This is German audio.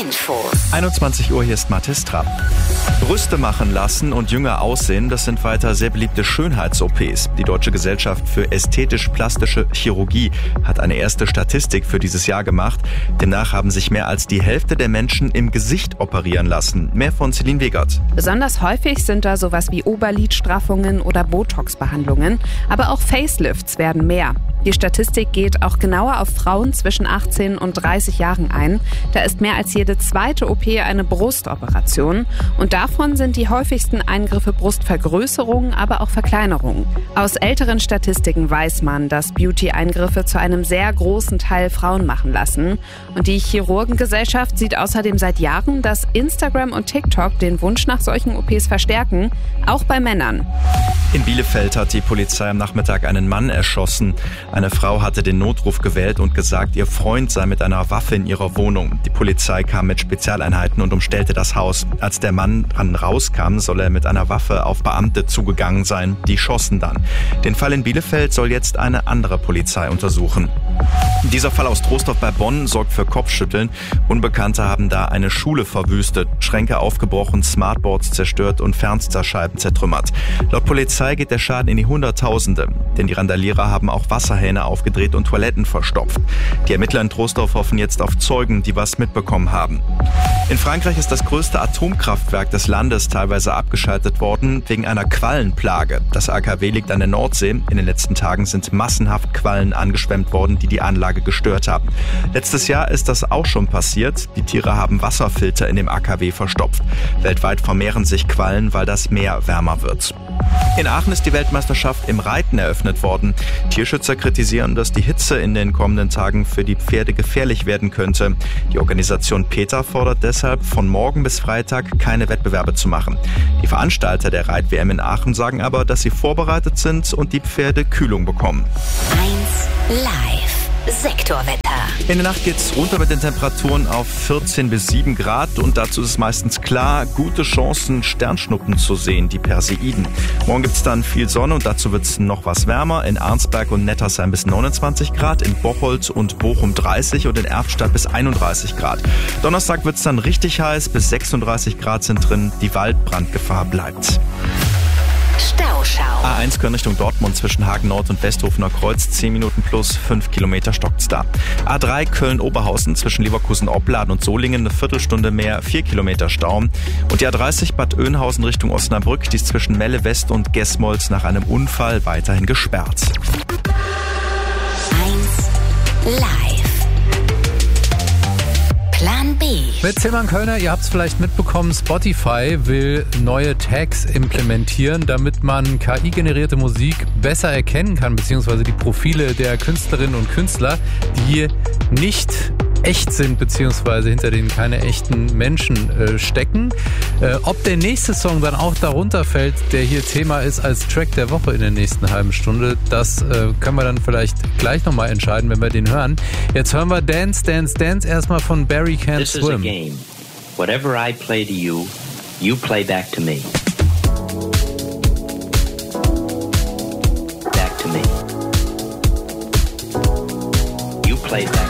Info. 21 Uhr, hier ist Mathis Trapp. Brüste machen lassen und jünger aussehen, das sind weiter sehr beliebte Schönheits-OPs. Die Deutsche Gesellschaft für ästhetisch-plastische Chirurgie hat eine erste Statistik für dieses Jahr gemacht. Demnach haben sich mehr als die Hälfte der Menschen im Gesicht operieren lassen. Mehr von Celine Wegert. Besonders häufig sind da sowas wie Oberlidstraffungen oder Botox-Behandlungen. Aber auch Facelifts werden mehr. Die Statistik geht auch genauer auf Frauen zwischen 18 und 30 Jahren ein. Da ist mehr als jede zweite OP eine Brustoperation. Und davon sind die häufigsten Eingriffe Brustvergrößerungen, aber auch Verkleinerungen. Aus älteren Statistiken weiß man, dass Beauty-Eingriffe zu einem sehr großen Teil Frauen machen lassen. Und die Chirurgengesellschaft sieht außerdem seit Jahren, dass Instagram und TikTok den Wunsch nach solchen OPs verstärken, auch bei Männern. In Bielefeld hat die Polizei am Nachmittag einen Mann erschossen. Eine Frau hatte den Notruf gewählt und gesagt, ihr Freund sei mit einer Waffe in ihrer Wohnung. Die Polizei kam mit Spezialeinheiten und umstellte das Haus. Als der Mann dran rauskam, soll er mit einer Waffe auf Beamte zugegangen sein. Die schossen dann. Den Fall in Bielefeld soll jetzt eine andere Polizei untersuchen. Dieser Fall aus Troisdorf bei Bonn sorgt für Kopfschütteln. Unbekannte haben da eine Schule verwüstet, Schränke aufgebrochen, Smartboards zerstört und Fernseherscheiben zertrümmert. Laut Polizei geht der Schaden in die Hunderttausende, denn die Randalierer haben auch Wasserhähne aufgedreht und Toiletten verstopft. Die Ermittler in Troisdorf hoffen jetzt auf Zeugen, die was mitbekommen haben. In Frankreich ist das größte Atomkraftwerk des Landes teilweise abgeschaltet worden wegen einer Quallenplage. Das AKW liegt an der Nordsee. In den letzten Tagen sind massenhaft Quallen angeschwemmt worden, die Anlage gestört haben. Letztes Jahr ist das auch schon passiert. Die Tiere haben Wasserfilter in dem AKW verstopft. Weltweit vermehren sich Quallen, weil das Meer wärmer wird. In Aachen ist die Weltmeisterschaft im Reiten eröffnet worden. Tierschützer kritisieren, dass die Hitze in den kommenden Tagen für die Pferde gefährlich werden könnte. Die Organisation PETA fordert deshalb, von morgen bis Freitag keine Wettbewerbe zu machen. Die Veranstalter der Reit-WM in Aachen sagen aber, dass sie vorbereitet sind und die Pferde Kühlung bekommen. 1 Live. Sektorwetter. In der Nacht geht's runter mit den Temperaturen auf 14 bis 7 Grad und dazu ist es meistens klar, gute Chancen, Sternschnuppen zu sehen, die Perseiden. Morgen gibt's dann viel Sonne und dazu wird's noch was wärmer. In Arnsberg und Nettersheim bis 29 Grad, in Bocholt und Bochum 30 und in Erftstadt bis 31 Grad. Donnerstag wird's dann richtig heiß, bis 36 Grad sind drin, die Waldbrandgefahr bleibt. Stauschau. A1 Köln Richtung Dortmund zwischen Hagen Nord und Westhofener Kreuz, 10 Minuten plus 5 Kilometer stockt's da. A3 Köln-Oberhausen zwischen Leverkusen-Opladen und Solingen, eine Viertelstunde mehr, 4 Kilometer Stau. Und die A30 Bad Oeynhausen Richtung Osnabrück, die ist zwischen Melle West und Gesmolz nach einem Unfall weiterhin gesperrt. 1 Live. Plan B. Mit Tilman Kölner, ihr habt es vielleicht mitbekommen, Spotify will neue Tags implementieren, damit man KI-generierte Musik besser erkennen kann, beziehungsweise die Profile der Künstlerinnen und Künstler, die nicht echt sind, beziehungsweise hinter denen keine echten Menschen stecken. Ob der nächste Song dann auch darunter fällt, der hier Thema ist als Track der Woche in der nächsten halben Stunde, das können wir dann vielleicht gleich nochmal entscheiden, wenn wir den hören. Jetzt hören wir Dance, Dance, Dance erstmal von Barry Can't This Swim. is a game. Whatever I play to you, you play back to me. Back to me. You play back.